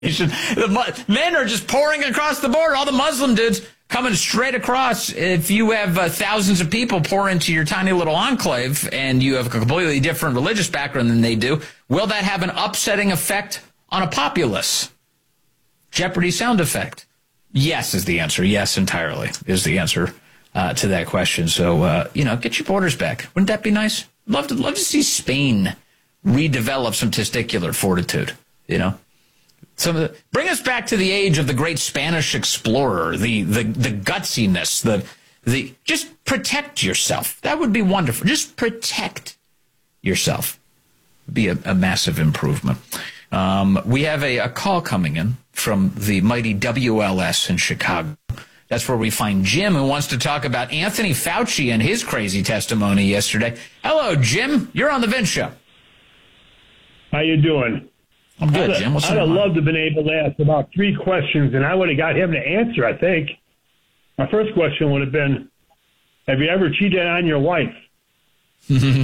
The men are just pouring across the border. All the Muslim dudes coming straight across. If you have thousands of people pour into your tiny little enclave and you have a completely different religious background than they do, will that have an upsetting effect on a populace? Jeopardy sound effect. Yes is the answer. Yes, entirely is the answer to that question. So, get your borders back. Wouldn't that be nice? Love to see Spain redevelop some testicular fortitude, Bring us back to the age of the great Spanish explorer, the gutsiness, just protect yourself. That would be wonderful. Just protect yourself. Be a massive improvement. We have a call coming in from the mighty WLS in Chicago. That's where we find Jim, who wants to talk about Anthony Fauci and his crazy testimony yesterday. Hello, Jim. You're on the Vince Show. How you doing? I'm good, Jim. I'd have loved to have been able to ask about 3 questions, and I would have got him to answer, I think. My first question would have been, have you ever cheated on your wife? You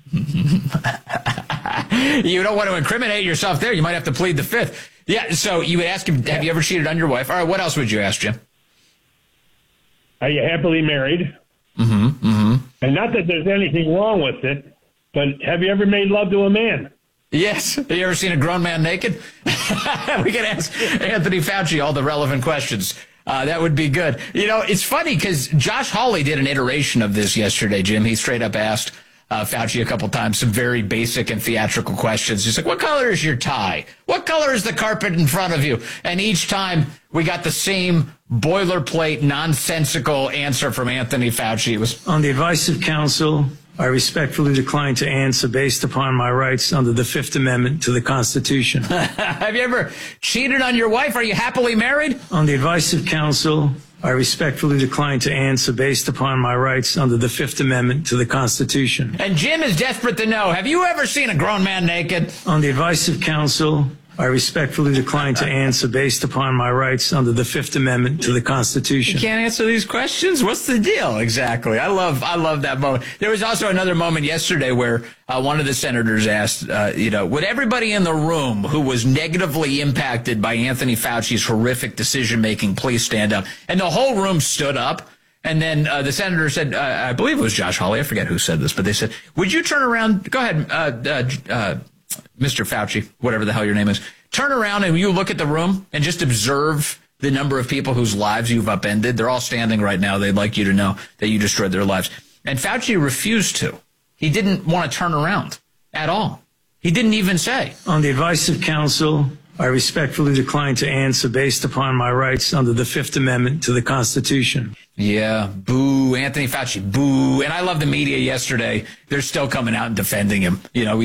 don't want to incriminate yourself there. You might have to plead the fifth. Yeah, so you would ask him, have you ever cheated on your wife? All right, what else would you ask, Jim? Are you happily married? Mm-hmm. And not that there's anything wrong with it, but have you ever made love to a man? Yes. Have you ever seen a grown man naked? We can ask Anthony Fauci all the relevant questions. That would be good. It's funny because Josh Hawley did an iteration of this yesterday, Jim. He straight up asked Fauci a couple times some very basic and theatrical questions. He's like, what color is your tie? What color is the carpet in front of you? And each time we got the same boilerplate, nonsensical answer from Anthony Fauci. It was on the advice of counsel. I respectfully decline to answer based upon my rights under the Fifth Amendment to the Constitution. Have you ever cheated on your wife? Are you happily married? On the advice of counsel, I respectfully decline to answer based upon my rights under the Fifth Amendment to the Constitution. And Jim is desperate to know, have you ever seen a grown man naked? On the advice of counsel, I respectfully decline to answer based upon my rights under the Fifth Amendment to the Constitution. You can't answer these questions? What's the deal? Exactly. I love that moment. There was also another moment yesterday where one of the senators asked, would everybody in the room who was negatively impacted by Anthony Fauci's horrific decision-making please stand up? And the whole room stood up. And then the senator said, I believe it was Josh Hawley. I forget who said this, but they said, would you turn around? Go ahead, Mr. Fauci, whatever the hell your name is, turn around and you look at the room and just observe the number of people whose lives you've upended. They're all standing right now. They'd like you to know that you destroyed their lives. And Fauci refused to. He didn't want to turn around at all. He didn't even say. On the advice of counsel, I respectfully decline to answer based upon my rights under the Fifth Amendment to the Constitution. Yeah, boo, Anthony Fauci, boo. And I love the media yesterday. They're still coming out and defending him.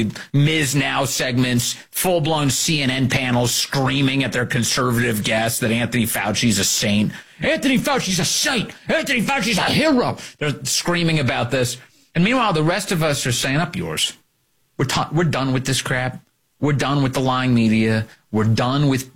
Ms. Now segments, full-blown CNN panels screaming at their conservative guests that Anthony Fauci's a saint. Anthony Fauci's a saint. Anthony Fauci's a hero. They're screaming about this. And meanwhile, the rest of us are saying, up yours. We're done with this crap. We're done with the lying media. We're done with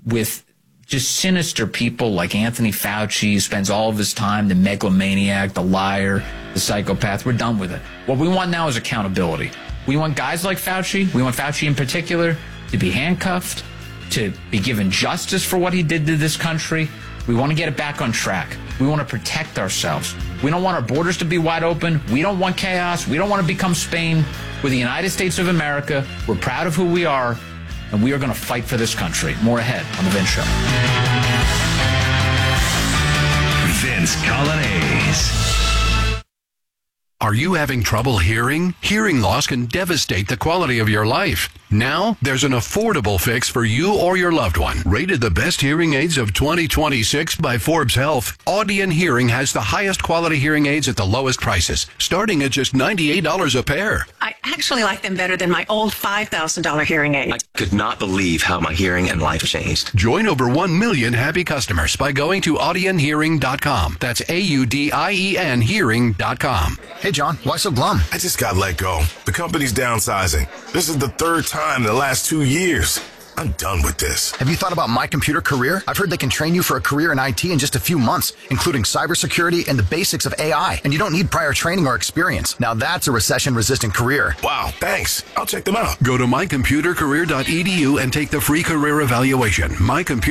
just sinister people like Anthony Fauci, spends all of his time, the megalomaniac, the liar, the psychopath. We're done with it. What we want now is accountability. We want guys like Fauci, we want Fauci in particular, to be handcuffed, to be given justice for what he did to this country. We want to get it back on track. We want to protect ourselves. We don't want our borders to be wide open. We don't want chaos. We don't want to become Spain. We're the United States of America. We're proud of who we are. And we are going to fight for this country. More ahead on The Vince Show. Vince Coglianese. Are you having trouble hearing? Hearing loss can devastate the quality of your life. Now, there's an affordable fix for you or your loved one. Rated the best hearing aids of 2026 by Forbes Health, Audion Hearing has the highest quality hearing aids at the lowest prices, starting at just $98 a pair. I actually like them better than my old $5,000 hearing aid. I could not believe how my hearing and life changed. Join over 1 million happy customers by going to audionhearing.com. That's AUDIEN hearing.com. Hey, John, why so glum? I just got let go. The company's downsizing. This is the third time in the last 2 years. I'm done with this. Have you thought about My Computer Career? I've heard they can train you for a career in IT in just a few months, including cybersecurity and the basics of AI. And you don't need prior training or experience. Now that's a recession-resistant career. Wow, thanks. I'll check them out. Go to mycomputercareer.edu and take the free career evaluation. My Computer